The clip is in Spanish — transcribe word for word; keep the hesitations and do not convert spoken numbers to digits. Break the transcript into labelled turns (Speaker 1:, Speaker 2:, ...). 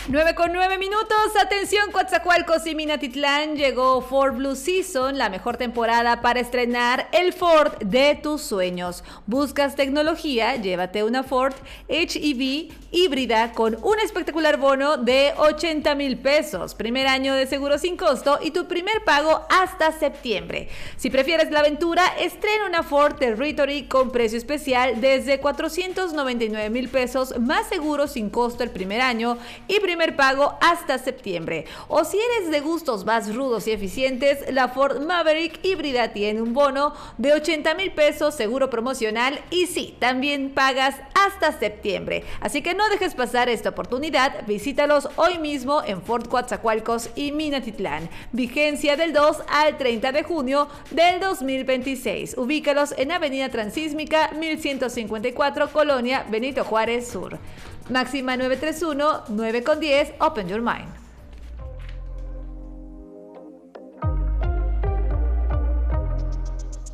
Speaker 1: nueve con nueve minutos, atención Coatzacoalcos y Minatitlán, llegó Ford Blue Season, la mejor temporada para estrenar el Ford de tus sueños. ¿Buscas tecnología? Llévate una Ford H E V híbrida con un espectacular bono de ochenta mil pesos, primer año de seguro sin costo y tu primer pago hasta septiembre. Si prefieres la aventura, estrena una Ford Territory con precio especial desde cuatrocientos noventa y nueve mil pesos, más seguro sin costo el primer año y primer pago hasta septiembre. O si eres de gustos más rudos y eficientes, la Ford Maverick híbrida tiene un bono de ochenta mil pesos, seguro promocional y sí, también pagas hasta septiembre. Así que no dejes pasar esta oportunidad, visítalos hoy mismo en Ford Coatzacoalcos y Minatitlán. Vigencia del dos al treinta de junio del dos mil veintiséis. Ubícalos en Avenida Transísmica mil ciento cincuenta y cuatro, Colonia Benito Juárez Sur. Máxima nueve tres uno, nueve con diez, Open Your Mind.